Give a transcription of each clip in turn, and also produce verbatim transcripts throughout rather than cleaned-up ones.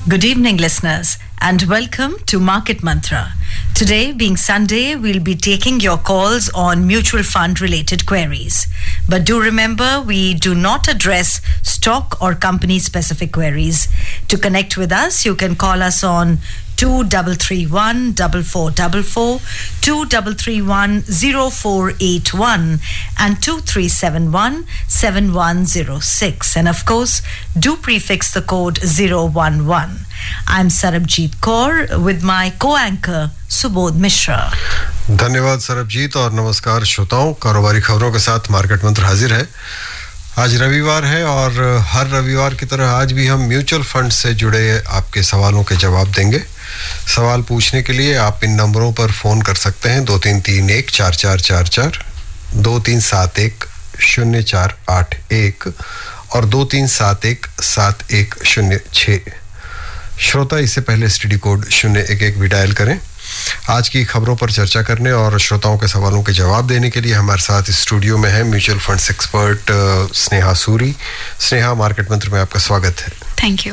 Good evening, listeners, and welcome to Market Mantra. Today, being Sunday, we'll be taking your calls on mutual fund related queries. But do remember, we do not address stock or company specific queries. To connect with us, you can call us on two three three one four four four four, two three three one zero four eight one and two three seven one seven one zero six. And of course, do prefix the code zero one one. I'm Sarabjit Kaur with my co-anchor Subodh Mishra. धन्यवाद सरबजीत और नमस्कार श्रोताओं. कारोबारी खबरों के साथ market मंत्र हाजिर है. आज रविवार है और हर रविवार की तरह आज भी हम म्यूचुअल फंड से जुड़े आपके सवालों के जवाब देंगे. सवाल पूछने के लिए आप इन नंबरों पर फोन कर सकते हैं दो तीन तीन एक चार चार चार चार, दो तीन सात एक शून्य चार आठ एक और दो तीन सात एक सात एक शून्य छः. श्रोता इससे पहले एसटीडी कोड शून्य एक एक भी डायल करें. आज की खबरों पर चर्चा करने और श्रोताओं के सवालों के जवाब देने के लिए हमारे साथ स्टूडियो में है mutual funds expert Sneha Suri. Sneha, market मंत्र में आपका स्वागत है. Thank you.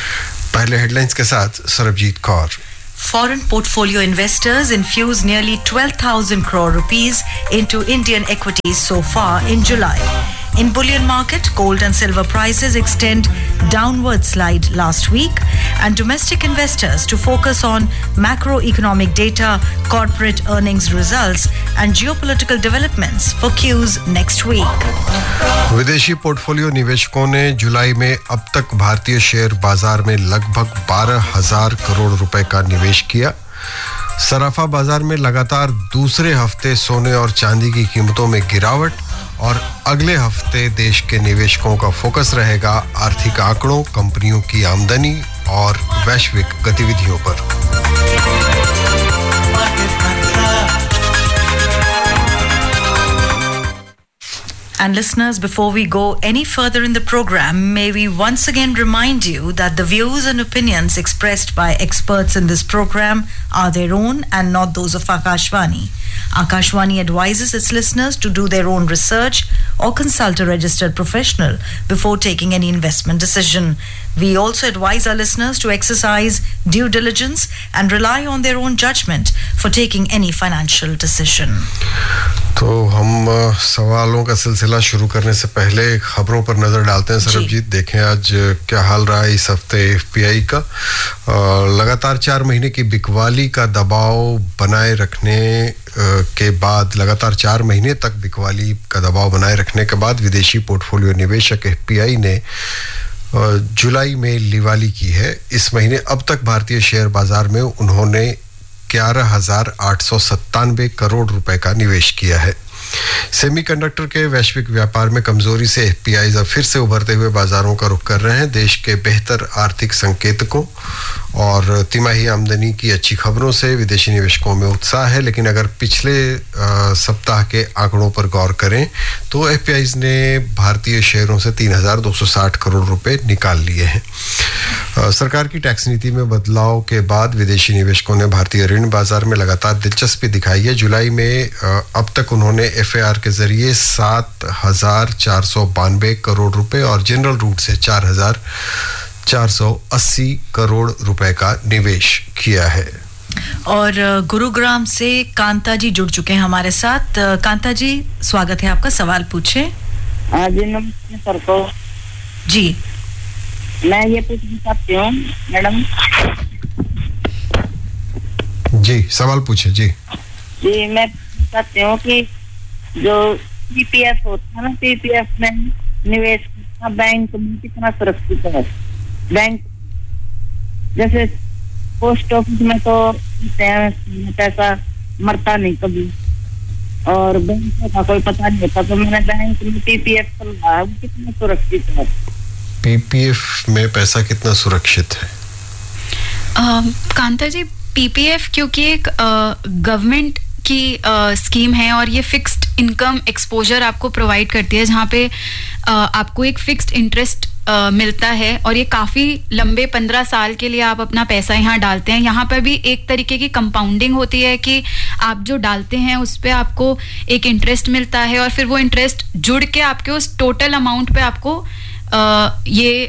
पहले हेडलाइंस के साथ Sarabjit Kaur. Foreign portfolio investors infused nearly twelve thousand crore rupees into Indian equities so far in July. In bullion market, gold and silver prices extend downward slide last week, and domestic investors to focus on macroeconomic data, corporate earnings results, and geopolitical developments for Q's next week. विदेशी portfolio निवेशकों ने जुलाई में अब तक भारतीय share बाजार में लगभग बारह हजार करोड़ रुपए का निवेश किया. सराफा बाजार में लगातार दूसरे हफ्ते सोने और चांदी की कीमतों में गिरावट और अगले हफ्ते देश के निवेशकों का फोकस रहेगा आर्थिक आंकड़ों, कंपनियों की आमदनी और वैश्विक गतिविधियों पर. And listeners, before we go any further in the program, may we once again remind you that the views and opinions expressed by experts in this program are their own and not those of Akashvani. Akashvani advises its listeners to do their own research or consult a registered professional before taking any investment decision. We also advise our listeners to exercise due diligence and rely on their own judgment for taking any financial decision. तो हम सवालों का सिलसिला शुरू करने से पहले खबरों पर नजर डालते हैं. सरबजीत, देखें आज क्या हाल रहा है इस हफ्ते एफपीआई का. लगातार चार महीने की बिकवाली का दबाव बनाए रखने के बाद लगातार चार महीने तक बिकवाली का दबाव बनाए रखने के बाद विदेशी पोर्टफोलियो निवेशक एफपीआई ने जुलाई में लिवाली की है. इस महीने अब तक भारतीय शेयर बाजार में उन्होंने ग्यारह हजार आठ सौ सत्तानवे करोड़ रुपए का निवेश किया है. सेमीकंडक्टर के वैश्विक व्यापार में कमजोरी से एफपीआई अब फिर से उभरते हुए बाजारों का रुख कर रहे हैं. देश के बेहतर आर्थिक संकेतकों और तिमाही आमदनी की अच्छी खबरों से विदेशी निवेशकों में उत्साह है. लेकिन अगर पिछले आ, सप्ताह के आंकड़ों पर गौर करें तो एफपीआई ने भारतीय शेयरों से तीन हजार दो सौ साठ करोड़ रुपए निकाल लिए हैं. सरकार की टैक्स नीति में बदलाव के बाद विदेशी निवेशकों ने भारतीय ऋण बाजार में लगातार दिलचस्पी दिखाई है. जुलाई में अब तक उन्होंने एफएआर के जरिए सात हजार चार सौ बानवे करोड़ रुपए और जनरल रूट से चार हजार चार सौ अस्सी करोड़ रुपए का निवेश किया है. और गुरुग्राम से कांता जी जुड़ चुके हैं हमारे साथ. कांता जी, स्वागत है आपका. सवाल पूछे. जी नमस्ते सर को. जी, मैं ये पूछना चाहती हूँ मैडम. जी, सवाल पूछे. जी जी मैं चाहती हूँ कि जो पीपीएफ होता है ना, पीपीएफ में निवेश करना बैंक में कितना सुरक्षित है. बैंक जैसे पोस्ट ऑफिस में तो पैसा मरता नहीं कभी और बैंक का कोई पता नहीं होता. तो मैंने बैंक में पीपीएफ खोला है, वो कितना सुरक्षित है. पीपीएफ में पैसा कितना सुरक्षित है? कांता जी, पीपीएफ क्योंकि एक गवर्नमेंट की स्कीम है और ये फिक्स्ड इनकम एक्सपोजर आपको प्रोवाइड करती है, जहाँ पे आ, आपको एक फिक्स्ड इंटरेस्ट मिलता है और ये काफ़ी लंबे पंद्रह साल के लिए आप अपना पैसा यहाँ डालते हैं. यहाँ पर भी एक तरीके की कंपाउंडिंग होती है कि आप जो डालते हैं उस पर आपको एक इंटरेस्ट मिलता है और फिर वो इंटरेस्ट जुड़ के आपके उस टोटल अमाउंट पे आपको आ, ये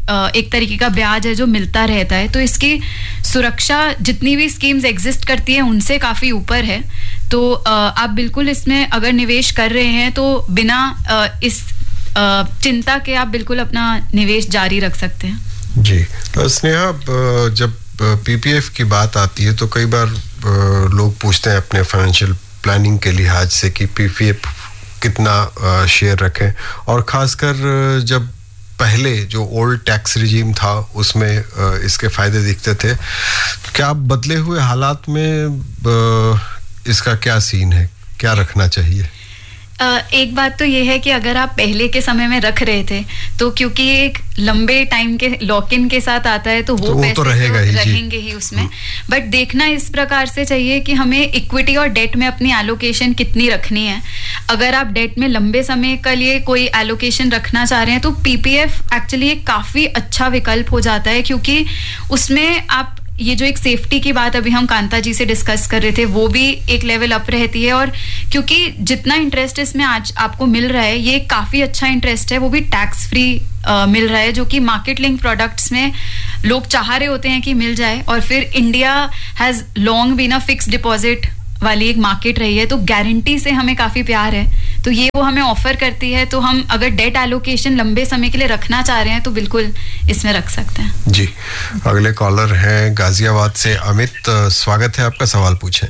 एक तरीके का ब्याज है जो मिलता रहता है, तो इसकी सुरक्षा जितनी भी स्कीम्स एग्जिस्ट करती हैं उनसे काफ़ी ऊपर है। तो आप बिल्कुल इसमें अगर निवेश कर रहे हैं तो बिना इस चिंता के आप बिल्कुल अपना निवेश जारी रख सकते हैं। जी स्नेहा, जब पीपीएफ की बात आती है तो कई बार लोग पूछते हैं अपने फाइनेंशियल प्लानिंग के लिहाज से कि पीपीएफ कितना शेयर रखें, और खासकर जब पहले जो ओल्ड टैक्स रिजीम था उसमें इसके फायदे दिखते थे। क्या बदले हुए हालात में इसका क्या सीन है, क्या रखना चाहिए? एक बात तो ये है कि अगर आप पहले के समय में रख रहे थे तो क्योंकि एक लंबे टाइम के लॉक इन के साथ आता है तो वो, तो वो पैसे तो रहेगा तो ही रहेंगे ही उसमें। बट देखना इस प्रकार से चाहिए कि हमें इक्विटी और डेट में अपनी एलोकेशन कितनी रखनी है। अगर आप डेट में लंबे समय के लिए कोई एलोकेशन रखना चाह रहे हैं तो पीपीएफ एक्चुअली एक काफी अच्छा विकल्प हो जाता है, क्योंकि उसमें आप ये जो एक सेफ्टी की बात अभी हम कांता जी से डिस्कस कर रहे थे वो भी एक लेवल अप रहती है, और क्योंकि जितना इंटरेस्ट इसमें आज आपको मिल रहा है ये काफी अच्छा इंटरेस्ट है, वो भी टैक्स फ्री मिल रहा है, जो कि मार्केट लिंक प्रोडक्ट्स में लोग चाह रहे होते हैं कि मिल जाए। और फिर India has long been a fixed deposit वाली एक मार्केट रही है, तो गारंटी से हमें काफी प्यार है, तो ये वो हमें ऑफर करती है। तो हम अगर डेट एलोकेशन लंबे समय के लिए रखना चाह रहे हैं तो बिल्कुल इसमें रख सकते हैं। जी, अगले कॉलर हैं गाजियाबाद से अमित, स्वागत है आपका, सवाल पूछें।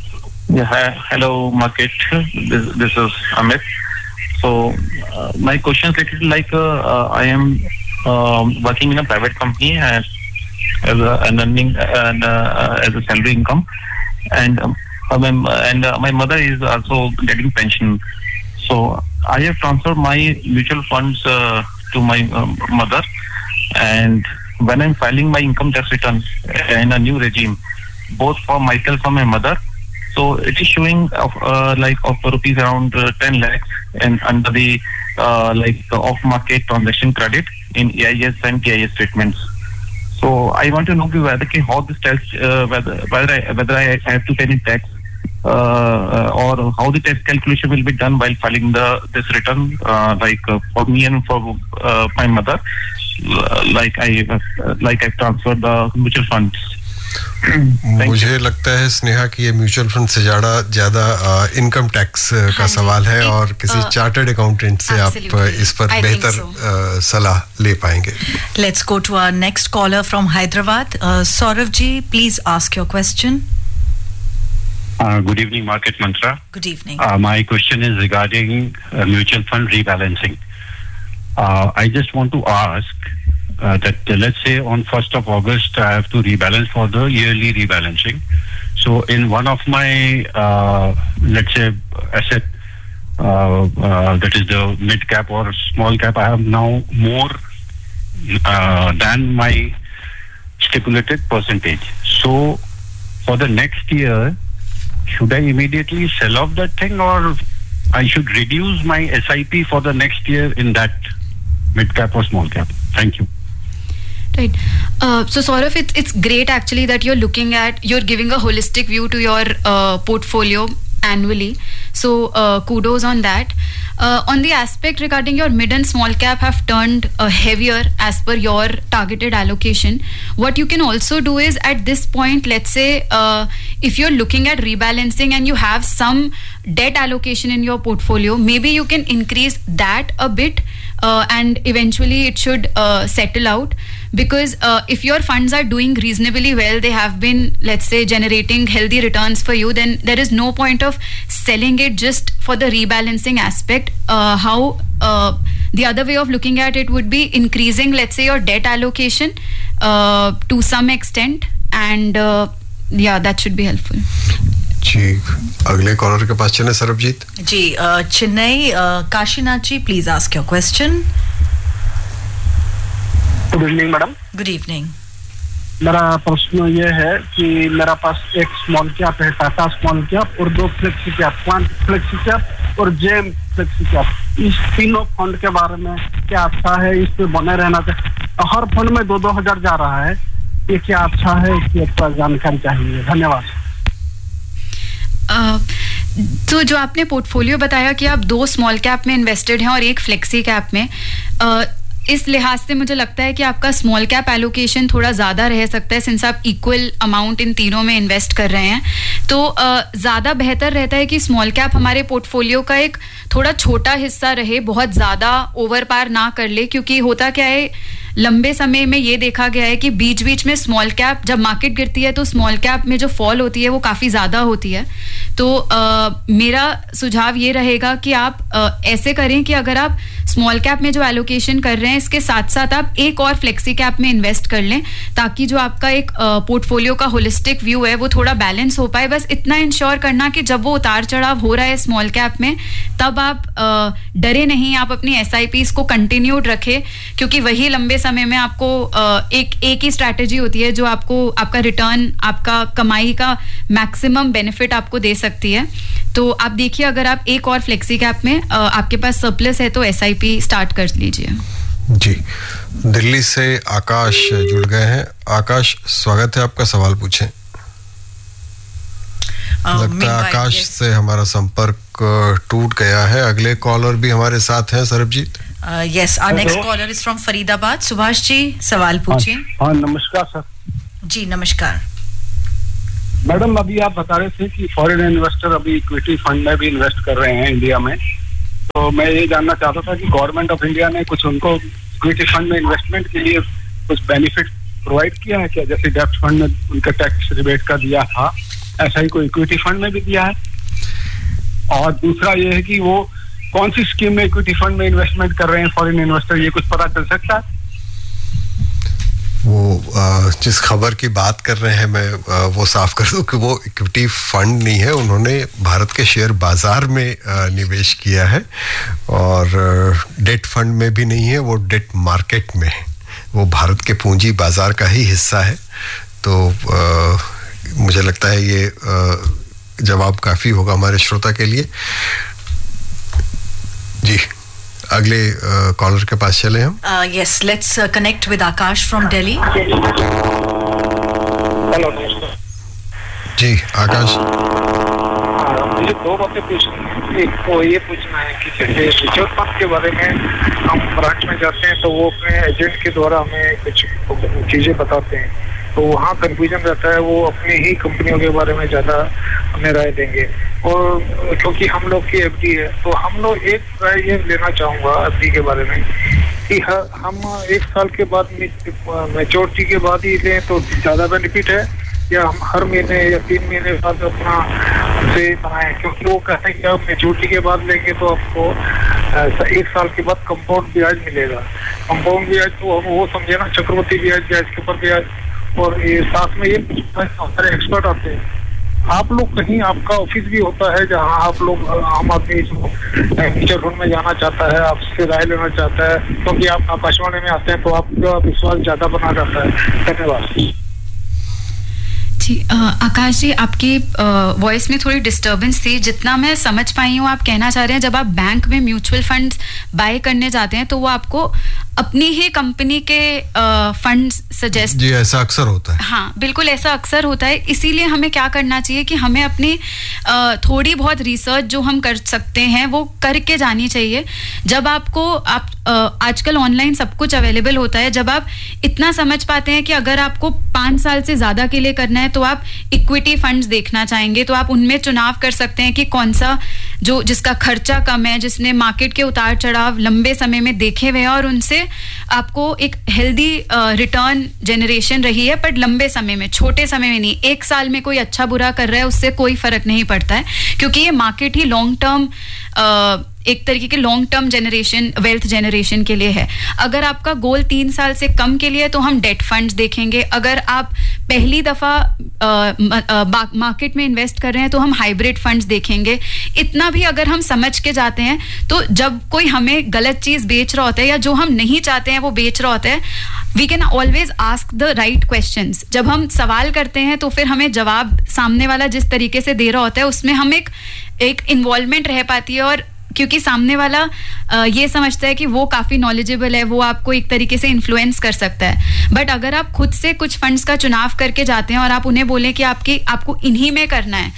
Hello market, this is Amit. So my question is like I am working in a private company as an earning as a salary income, and um, um, and uh, my mother is also getting pension, so I have transferred my mutual funds uh, to my um, mother, and when I'm filing my income tax return in a new regime, both for myself and my mother, so it is showing of uh, like of rupees around uh, ten lakhs and under the uh, like the off market transaction credit in E I S and T I S statements. So I want to know whether how this tax uh, whether whether I, whether I have to pay any tax uh, or how the tax calculation will be done while filing the this return uh, like uh, for me and for uh, my mother, uh, like I uh, like I transferred the mutual funds. मुझे लगता है स्नेहा कि ये mutual fund से ज्यादा ज्यादा income tax का सवाल है, और किसी चार्टर्ड अकाउंटेंट से आप इस पर बेहतर सलाह ले पाएंगे। Let's go to our next collar from Hyderabad. Saurabh ji, please ask your question. Good evening market Mantra. Good evening. My question is regarding mutual fund rebalancing. I just want to ask Uh, that uh, let's say on first of August I have to rebalance for the yearly rebalancing. So in one of my uh, let's say asset uh, uh, that is the mid cap or small cap, I have now more uh, than my stipulated percentage. So for the next year, should I immediately sell off that thing, or I should reduce my S I P for the next year in that mid cap or small cap? Thank you. Right. Uh, so Saurav, it's it's great actually that you're looking at, you're giving a holistic view to your uh, portfolio annually. So uh, kudos on that. Uh, on the aspect regarding your mid and small cap have turned uh, heavier as per your targeted allocation. What you can also do is at this point, let's say uh, if you're looking at rebalancing and you have some debt allocation in your portfolio, maybe you can increase that a bit uh, and eventually it should uh, settle out. Because uh, if your funds are doing reasonably well, they have been, let's say, generating healthy returns for you, then there is no point of selling it just for the rebalancing aspect. Uh, how uh, the other way of looking at it would be increasing, let's say, your debt allocation uh, to some extent, and uh, yeah, that should be helpful. जी, अगले collar के पास चले सरबजीत जी। चेन्नई, काशीनाथ जी, please ask your question. Good evening madam. Good evening. मेरा प्रश्न ये है कि मेरा पास एक स्मॉल कैप है, टाटा स्मॉल कैप, और दो flexi cap, one flexi cap और जेम फ्लेक्सी कैप। इस तीनों फंड के बारे में क्या अच्छा है, इस पे बने रहना चाहिए? हर फंड में दो दो हजार जा रहा है, ये क्या अच्छा है, इसकी अच्छा जानकारी चाहिए। धन्यवाद। uh, तो जो आपने पोर्टफोलियो बताया कि आप दो स्मॉल कैप में इन्वेस्टेड हैं और एक फ्लेक्सी कैप में, uh, इस लिहाज से मुझे लगता है कि आपका स्मॉल कैप एलोकेशन थोड़ा ज़्यादा रह सकता है, सिंस आप इक्वल अमाउंट इन तीनों में इन्वेस्ट कर रहे हैं। तो ज़्यादा बेहतर रहता है कि स्मॉल कैप हमारे पोर्टफोलियो का एक थोड़ा छोटा हिस्सा रहे, बहुत ज़्यादा ओवर पार ना कर ले, क्योंकि होता क्या है लंबे समय में ये देखा गया है कि बीच बीच में स्मॉल कैप जब मार्केट गिरती है तो स्मॉल कैप में जो फॉल होती है वो काफ़ी ज़्यादा होती है। तो आ, मेरा सुझाव ये रहेगा कि आप आ, ऐसे करें कि अगर आप स्मॉल कैप में जो एलोकेशन कर रहे हैं इसके साथ साथ आप एक और फ्लेक्सी कैप में इन्वेस्ट कर लें, ताकि जो आपका एक पोर्टफोलियो का होलिस्टिक व्यू है वो थोड़ा बैलेंस हो पाए। बस इतना इंश्योर करना कि जब वो उतार चढ़ाव हो रहा है स्मॉल कैप में तब आप आ, डरे नहीं, आप अपनी एस आई पीज को कंटिन्यूड रखें, क्योंकि वही लंबे समय में आपको आ, एक एक ही स्ट्रैटेजी होती है जो आपको आपका रिटर्न, आपका कमाई का मैक्सिमम बेनिफिट आपको दे सकती है। तो आप देखिए, अगर आप एक और फ्लेक्सी कैप में आ, आपके पास सरप्लस है तो एस आई पी स्टार्ट कर लीजिए। जी, दिल्ली से आकाश जुड़ गए हैं। आकाश, स्वागत है आपका, सवाल पूछें। लगता है आकाश से हमारा संपर्क टूट गया है। अगले कॉलर भी हमारे साथ हैं, Sarabjit. Yes, our next collar is from Faridabad. Subhash ji, सवाल पूछिए। हाँ, नमस्कार सर। जी नमस्कार मैडम, अभी आप बता रहे थे कि फॉरेन इन्वेस्टर अभी इक्विटी फंड में भी इन्वेस्ट कर रहे हैं इंडिया में, तो मैं ये जानना चाहता था कि गवर्नमेंट ऑफ इंडिया ने कुछ उनको इक्विटी फंड में इन्वेस्टमेंट के लिए कुछ बेनिफिट प्रोवाइड किया है क्या? जैसे डेब्ट फंड में उनका टैक्स रिबेट का दिया था, ऐसा ही कोई इक्विटी फंड में भी दिया है? और दूसरा ये है कि वो कौन सी स्कीम में इक्विटी फंड में इन्वेस्टमेंट कर रहे हैं फॉरेन इन्वेस्टर, ये कुछ पता चल सकता है? वो जिस खबर की बात कर रहे हैं मैं वो साफ कर दूं कि वो इक्विटी फंड नहीं है, उन्होंने भारत के शेयर बाजार में निवेश किया है, और डेट फंड में भी नहीं है, वो डेट मार्केट में है, वो भारत के पूंजी बाजार का ही हिस्सा है। तो आ, मुझे लगता है ये जवाब काफी होगा हमारे श्रोता के लिए। जी, अगले कॉलर uh, के पास चले हम। Yes, let's connect with Akash from Delhi. Hello जी आकाश। मुझे दो बातें पूछनी है। एक तो ये पूछना है कि जैसे म्यूचुअल फंड के बारे में हम ब्रांच में जाते हैं तो वो अपने एजेंट के द्वारा हमें कुछ चीजें बताते हैं, तो वहाँ कंफ्यूजन रहता है, वो अपनी ही कंपनियों के बारे में ज़्यादा हमें राय देंगे। और क्योंकि हम लोग की एफ डी है तो हम लोग एक राय ये लेना चाहूँगा एफ डी के बारे में कि हम एक साल के बाद मैच्योरिटी के बाद ही लें तो ज़्यादा बेनिफिट है, या हम हर महीने या तीन महीने बाद अपना से बनाएं? क्योंकि वो कहते हैं कि आप मैच्योरिटी के बाद लेंगे तो आपको एक साल के बाद कंपाउंड ब्याज मिलेगा। कंपाउंड ब्याज तो हम वो समझे ना, चक्रवृद्धि ब्याज, ब्याज के ऊपर ब्याज। और ये साथ में ये सारे एक्सपर्ट आते हैं, आप लोग कहीं आपका ऑफिस भी होता है जहां आप लोग आम आदमी म्यूचुअल फंड में जाना चाहता है, आपसे राय लेना चाहता है, क्योंकि तो आप आकाशवाणी में आते हैं तो आपका विश्वास ज्यादा बना जाता है। धन्यवाद जी। आकाश जी, आपकी वॉइस में थोड़ी डिस्टर्बेंस थी। जितना मैं समझ पाई हूँ आप कहना चाह रहे हैं जब आप बैंक में म्यूचुअल फंड्स बाय करने जाते हैं तो वो आपको अपनी ही कंपनी के फंड्स सजेस्ट। जी, ऐसा अक्सर होता है। हाँ बिल्कुल, ऐसा अक्सर होता है। इसीलिए हमें क्या करना चाहिए कि हमें अपनी आ, थोड़ी बहुत रिसर्च जो हम कर सकते हैं वो करके जानी चाहिए। जब आपको आप आ, आजकल ऑनलाइन सब कुछ अवेलेबल होता है, जब आप इतना समझ पाते हैं कि अगर आपको पाँच साल से ज़्यादा के लिए करना है तो आप इक्विटी फंड्स देखना चाहेंगे, तो आप उनमें चुनाव कर सकते हैं कि कौन सा जो जिसका खर्चा कम है, जिसने मार्केट के उतार चढ़ाव लंबे समय में देखे हुए हैं और उनसे आपको एक हेल्दी रिटर्न जनरेशन रही है, पर लंबे समय में, छोटे समय में नहीं। एक साल में कोई अच्छा बुरा कर रहा है उससे कोई फर्क नहीं पड़ता है, क्योंकि ये मार्केट ही लॉन्ग टर्म एक तरीके के long term generation, wealth generation के लिए है। अगर आपका गोल तीन साल से कम के लिए तो हम डेट फंड्स देखेंगे। अगर आप पहली दफा मार्केट में इन्वेस्ट कर रहे हैं तो हम हाइब्रिड फंड्स देखेंगे। इतना भी अगर हम समझ के जाते हैं तो जब कोई हमें गलत चीज बेच रहा होता है या जो हम नहीं चाहते हैं वो बेच रहा होता है, we can always ask the right questions. जब हम सवाल करते हैं तो फिर हमें जवाब सामने वाला जिस तरीके से दे रहा होता है उसमें हम एक एक इन्वॉल्वमेंट रह पाती है, और क्योंकि सामने वाला आ, ये समझता है कि वो काफ़ी नॉलेजेबल है, वो आपको एक तरीके से इन्फ्लुएंस कर सकता है। बट अगर आप खुद से कुछ फंड्स का चुनाव करके जाते हैं और आप उन्हें बोलें कि आपकी आपको इन्हीं में करना है,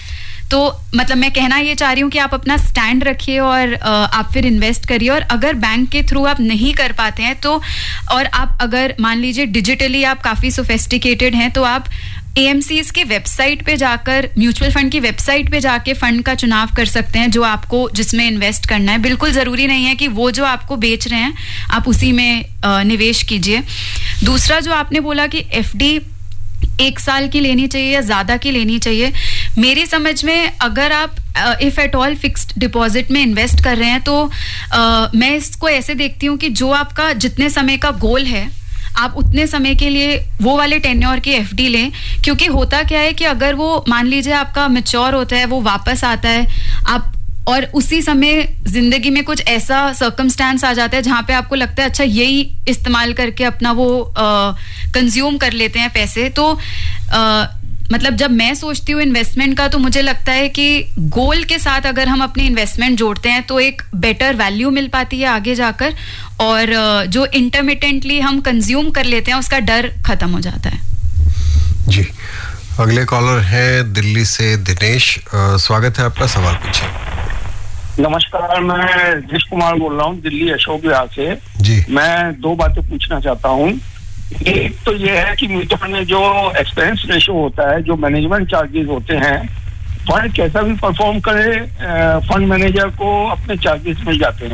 तो मतलब मैं कहना ये चाह रही हूँ कि आप अपना स्टैंड रखिए और आप फिर इन्वेस्ट करिए। और अगर बैंक के थ्रू आप नहीं कर पाते हैं तो, और आप अगर मान लीजिए डिजिटली आप काफ़ी सोफिस्टिकेटेड हैं, तो आप ए एम सीज़ के वेबसाइट पे जाकर, म्यूचुअल फंड की वेबसाइट पे जाके फंड का चुनाव कर सकते हैं जो आपको, जिसमें इन्वेस्ट करना है। बिल्कुल ज़रूरी नहीं है कि वो जो आपको बेच रहे हैं आप उसी में निवेश कीजिए। दूसरा जो आपने बोला कि एफ डी एक साल की लेनी चाहिए या ज़्यादा की लेनी चाहिए, मेरी समझ में अगर आप if at all fixed deposit में इन्वेस्ट कर रहे हैं तो uh, मैं इसको ऐसे देखती हूँ कि जो आपका जितने समय का गोल है आप उतने समय के लिए वो वाले टेन्योर की एफ डी लें। क्योंकि होता क्या है कि अगर वो मान लीजिए आपका मैच्योर होता है, वो वापस आता है, आप और उसी समय जिंदगी में कुछ ऐसा सर्कमस्टेंस आ जाता है जहां पे आपको लगता है अच्छा यही इस्तेमाल करके अपना वो कंज्यूम कर लेते हैं पैसे, तो आ, मतलब जब मैं सोचती हूँ इन्वेस्टमेंट का, तो मुझे लगता है कि गोल के साथ अगर हम अपनी इन्वेस्टमेंट जोड़ते हैं तो एक बेटर वैल्यू मिल पाती है आगे जाकर, और जो इंटरमिटेंटली हम कंज्यूम कर लेते हैं उसका डर खत्म हो जाता है। जी, अगले कॉलर है दिल्ली से दिनेश। आ, स्वागत है आपका, सवाल पूछिए। नमस्कार, मैं जिश कुमार बोल रहा हूँ दिल्ली अशोक विहार से। जी, मैं दो बातें पूछना चाहता हूँ। एक तो ये है कि म्यूचुअल फंड में जो एक्सपेंस रेशो होता है, जो मैनेजमेंट चार्जेस होते हैं, फंड कैसा भी परफॉर्म करे, फंड मैनेजर को अपने चार्जेस मिल जाते हैं।